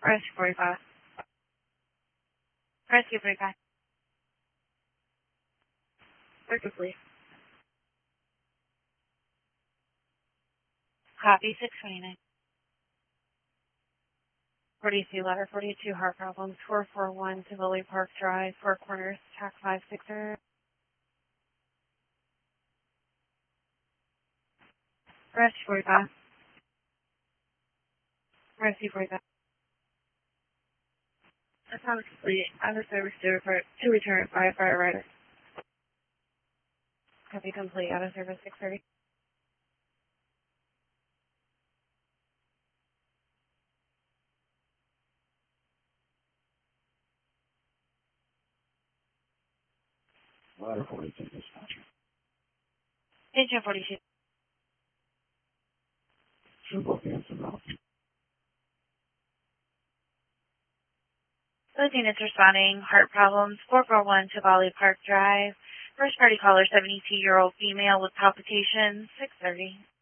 Rescue 45. Rescue 45. Rescue, please. Copy 629. 42 letter 42 heart problems 441 Tivoli Park Drive, Four Corners, TAC 560. Rescue 45. Rescue 45. Assignment complete. Out of service to return by a firefighter. Copy complete. Out of service 630. Ladder 42 dispatcher. Station 42. Triple cancer now. Both units responding. Heart problems 441 Tivoli Park Drive. First party caller 72-year-old female with palpitations 630.